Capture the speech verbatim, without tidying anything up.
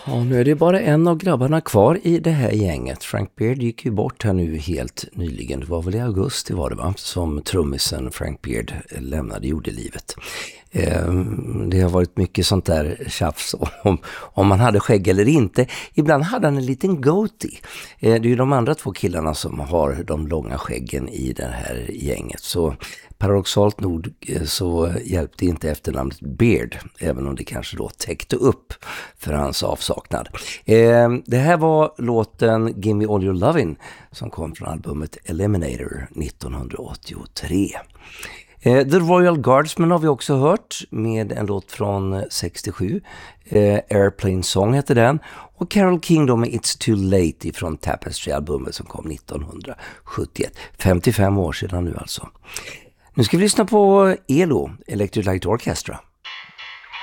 Ja, nu är det bara en av grabbarna kvar i det här gänget. Frank Beard gick ju bort här nu helt nyligen. Det var väl i augusti var det va? Som trummisen Frank Beard lämnade jordelivet. Det har varit mycket sånt där tjafs om, om man hade skägg eller inte. Ibland hade han en liten goatee. Det är ju de andra två killarna som har de långa skäggen i det här gänget. Så paradoxalt nog så hjälpte inte efternamnet Beard, även om det kanske då täckte upp för hans avsaknad. Det här var låten Give Me All Your Lovin' som kom från albumet Eliminator nittonhundraåttiotre. The Royal Guardsmen har vi också hört med en låt från sextiosju. Airplane Song heter den. Och Carole King då med It's Too Late från Tapestry-albumet som kom nittonhundrasjuttioett. femtiofem år sedan nu alltså. Nu ska vi lyssna på E L O, Electric Light Orchestra.